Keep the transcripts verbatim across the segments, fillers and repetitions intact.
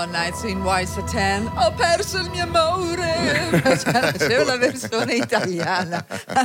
Nights in White Satin, ho perso il mio amore. C'è una versione italiana.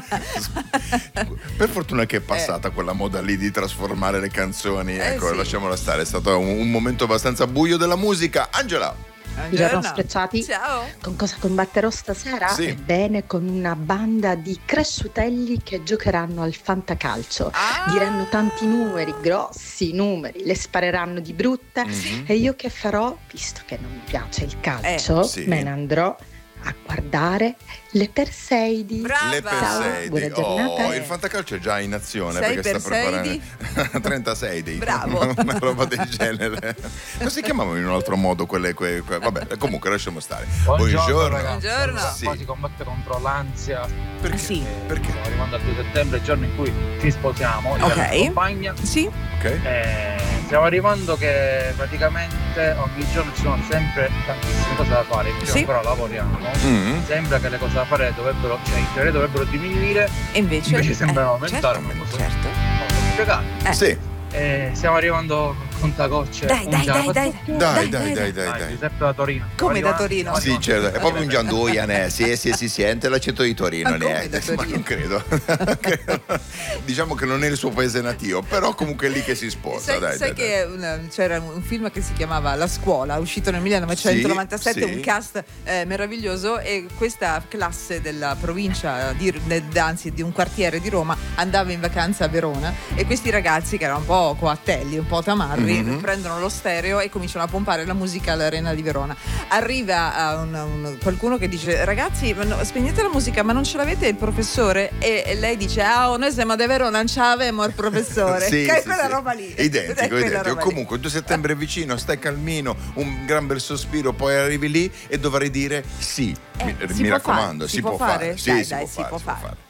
Per fortuna che è passata eh. quella moda lì di trasformare le canzoni. Eh ecco, sì. lasciamola stare, è stato un, un momento abbastanza buio della musica. Angela. Buongiorno sprecciati. Ciao. Con cosa combatterò stasera? Sì. Ebbene, con una banda di cresciutelli che giocheranno al fantacalcio. Ah. Diranno tanti numeri, grossi numeri, le spareranno di brutte. Mm-hmm. E io che farò, visto che non mi piace il calcio, Eh, sì. me ne andrò a guardare le Perseidi. Brava. Le Perseidi. Buona giornata. Oh, il fantacalcio è già in azione Sei perché sta Perseidi? preparando trentasei dei. Bravo. Una roba del genere. Ma si chiamavano in un altro modo quelle, que, que, vabbè, comunque lasciamo stare. Buongiorno, ragazzi. Buongiorno. Sì. Qua si combatte contro l'ansia. Perché? Ah, sì. Perché? Stiamo arrivando al due settembre, il giorno in cui ci sposiamo. Io Ok. e la mia compagna. Sì. Ok. Eh, stiamo arrivando che praticamente ogni giorno ci sono sempre tantissime cose da fare. Invece Sì. ancora lavoriamo. Mm. Sembra che le cose da fare dovrebbero, cioè in teoria dovrebbero diminuire, E invece, invece sembrano eh, aumentare. certo, non so, certo. non so spiegare. Eh. Sì. Eh, stiamo arrivando con contagocce. Dai, un dai, già- dai, dai. Dai, dai, dai, dai, Dai, dai. Giuseppe da Torino. Come da Stiamo Torino? arrivando- Sì, certo, è proprio un Gianduian, sì, sì, si sente l'accento di Torino, Ma come neanche, da ma Torino? non credo. Diciamo che non è il suo paese nativo, però comunque è lì che si sposa. Sai, dai, sai dai, che una- c'era un film che si chiamava La Scuola, uscito nel millenovecentonovantasette, Sì, sì. un cast eh, meraviglioso, e questa classe della provincia, di, de- anzi di un quartiere di Roma, andava in vacanza a Verona, e questi ragazzi che erano un po' coattelli, un po' tamarri, Mhm. prendono lo stereo e cominciano a pompare la musica all'Arena di Verona. Arriva a un- un- qualcuno che dice: ragazzi, ma no, spegnete la musica, ma non ce l'avete il professore? E, e lei dice: ah, noi siamo di Verona, non ce l'avevamo il professore. Sì, che è sì, quella sì. roba lì. È Identico, quella identico. roba lì. Comunque il due settembre è vicino, stai calmino, un gran bel sospiro, poi arrivi lì e dovrai dire sì. Eh, mi si mi può raccomando, fare? si, Si può può fare. fare? Sì, Dai, si dai, può si fare, può si può fare. fare.